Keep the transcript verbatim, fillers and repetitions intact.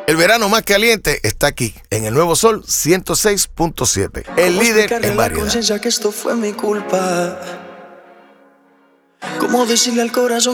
El verano más caliente está aquí, en el Nuevo Sol ciento seis punto siete. El líder en variedad. Conciencia que esto fue mi culpa. ¿Cómo decirle al corazón